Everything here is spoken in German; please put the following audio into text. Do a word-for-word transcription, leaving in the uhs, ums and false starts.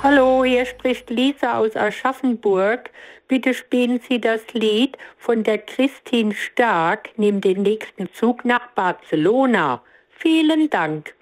Hallo, hier spricht Lisa aus Aschaffenburg. Bitte spielen Sie das Lied von der Christine Stark, nimm den nächsten Zug nach Barcelona. Vielen Dank.